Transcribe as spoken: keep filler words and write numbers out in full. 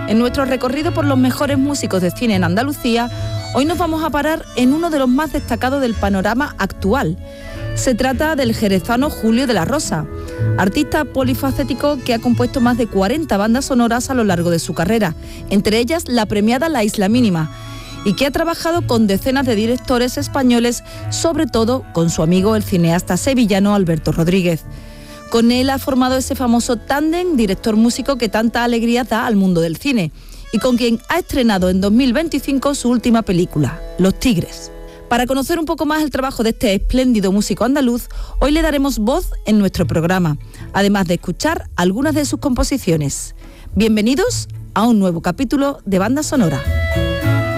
En nuestro recorrido por los mejores músicos de cine en Andalucía, hoy nos vamos a parar en uno de los más destacados del panorama actual. Se trata del jerezano Julio de la Rosa, artista polifacético que ha compuesto más de cuarenta bandas sonoras a lo largo de su carrera, entre ellas la premiada La Isla Mínima, y que ha trabajado con decenas de directores españoles, sobre todo con su amigo el cineasta sevillano Alberto Rodríguez. Con él ha formado ese famoso tándem director-músico que tanta alegría da al mundo del cine, y con quien ha estrenado en dos mil veinticinco su última película, Los Tigres. Para conocer un poco más el trabajo de este espléndido músico andaluz, hoy le daremos voz en nuestro programa, además de escuchar algunas de sus composiciones. Bienvenidos a un nuevo capítulo de Banda Sonora.